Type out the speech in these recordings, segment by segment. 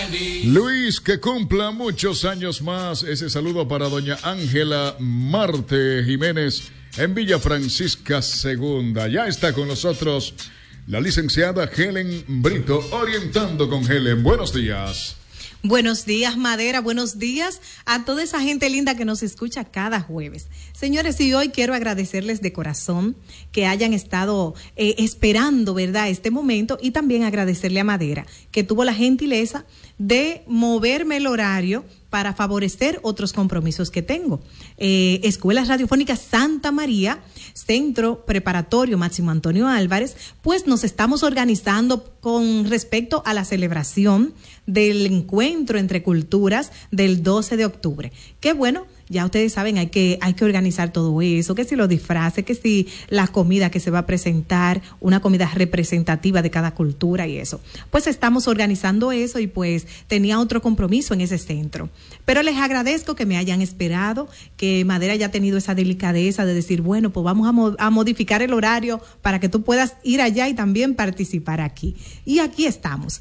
Luis, que cumpla muchos años más. Ese saludo para doña Ángela Marte Jiménez en Villa Francisca Segunda. Ya está con nosotros la licenciada Helen Brito, orientando con Helen. Buenos días. Buenos días, Madera. Buenos días a toda esa gente linda que nos escucha cada jueves. Señores, y hoy quiero agradecerles de corazón que hayan estado esperando, ¿verdad?, este momento, y también agradecerle a Madera, que tuvo la gentileza de moverme el horario para favorecer otros compromisos que tengo. Escuela Radiofónica Santa María, Centro Preparatorio Máximo Antonio Álvarez, pues nos estamos organizando con respecto a la celebración del encuentro entre culturas del 12 de octubre. Qué bueno, ya ustedes saben, hay que organizar todo eso, que si los disfraces, que si la comida que se va a presentar, una comida representativa de cada cultura y eso. Pues estamos organizando eso y pues tenía otro compromiso en ese centro. Pero les agradezco que me hayan esperado, que Madera haya tenido esa delicadeza de decir, bueno, pues vamos a modificar el horario para que tú puedas ir allá y también participar aquí. Y aquí estamos.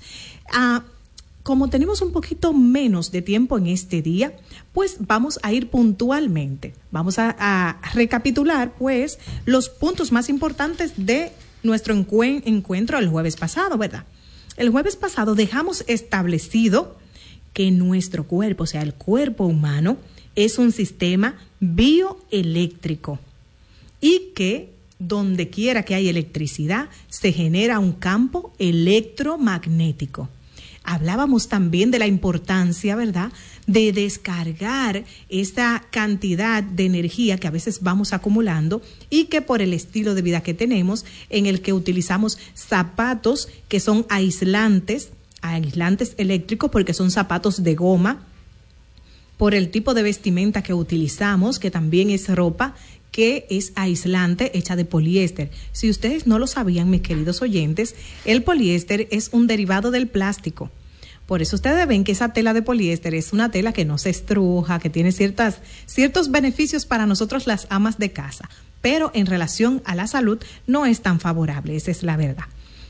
Como tenemos un poquito menos de tiempo en este día, pues vamos a ir puntualmente. Vamos a recapitular, pues, los puntos más importantes de nuestro encuentro el jueves pasado, ¿verdad? El jueves pasado dejamos establecido que nuestro cuerpo, o sea, el cuerpo humano, es un sistema bioeléctrico y que donde quiera que hay electricidad se genera un campo electromagnético. Hablábamos también de la importancia, ¿verdad?, de descargar esta cantidad de energía que a veces vamos acumulando y que por el estilo de vida que tenemos, en el que utilizamos zapatos que son aislantes eléctricos porque son zapatos de goma, por el tipo de vestimenta que utilizamos, que también es ropa que es aislante, hecha de poliéster. Si ustedes no lo sabían, mis queridos oyentes, el poliéster es un derivado del plástico. Por eso ustedes ven que esa tela de poliéster es una tela que no se estruja, que tiene ciertos beneficios para nosotros las amas de casa, pero en relación a la salud no es tan favorable, esa es la verdad.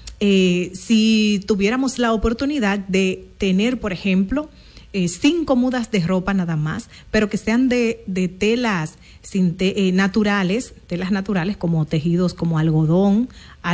Si tuviéramos la oportunidad de tener, por ejemplo, 5 mudas de ropa nada más, pero que sean de telas naturales, telas naturales como tejidos como algodón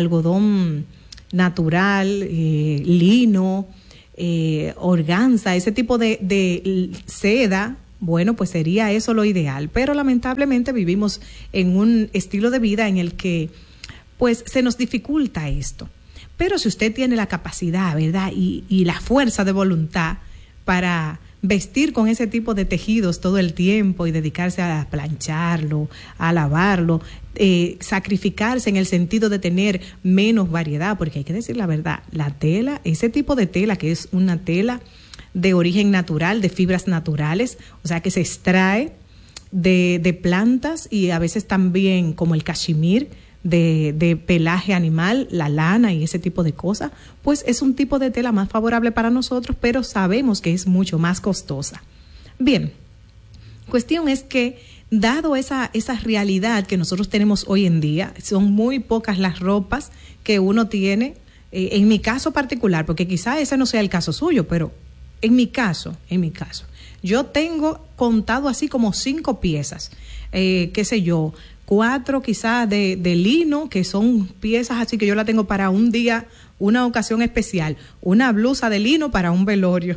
natural, lino, organza, ese tipo de seda. Bueno, pues sería eso lo ideal, pero lamentablemente vivimos en un estilo de vida en el que pues se nos dificulta esto. Pero si usted tiene la capacidad, ¿verdad?, y la fuerza de voluntad para vestir con ese tipo de tejidos todo el tiempo y dedicarse a plancharlo, a lavarlo, sacrificarse en el sentido de tener menos variedad, porque hay que decir la verdad, la tela, ese tipo de tela que es una tela de origen natural, de fibras naturales, o sea que se extrae de plantas y a veces también como el cachemir, de pelaje animal, la lana y ese tipo de cosas, pues es un tipo de tela más favorable para nosotros, pero sabemos que es mucho más costosa. Bien, cuestión es que dado esa realidad que nosotros tenemos hoy en día, son muy pocas las ropas que uno tiene, en mi caso particular, porque quizá ese no sea el caso suyo, pero en mi caso, yo tengo contado así como 5 piezas, qué sé yo, 4 quizás de lino, que son piezas así que yo la tengo para un día, una ocasión especial, una blusa de lino para un velorio,